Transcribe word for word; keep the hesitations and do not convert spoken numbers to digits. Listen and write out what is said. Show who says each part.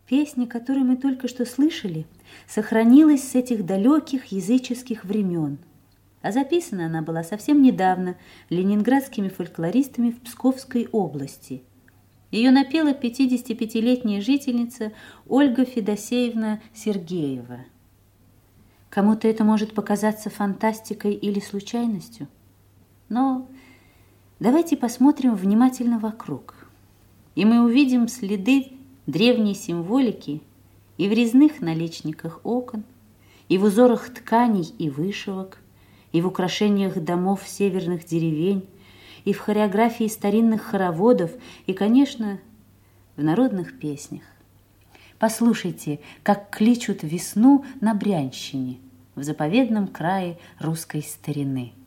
Speaker 1: Песня, которую мы только что слышали, сохранилась с этих далеких языческих времен, а записана она была совсем недавно ленинградскими фольклористами в Псковской области. Ее напела пятидесятипятилетняя жительница Ольга Федосеевна Сергеева. Кому-то это может показаться фантастикой или случайностью, но давайте посмотрим внимательно вокруг, и мы увидим следы древней символики и в резных наличниках окон, и в узорах тканей и вышивок, и в украшениях домов северных деревень, и в хореографии старинных хороводов, и, конечно, в народных песнях. Послушайте, как кличут весну на Брянщине, в заповедном крае русской старины.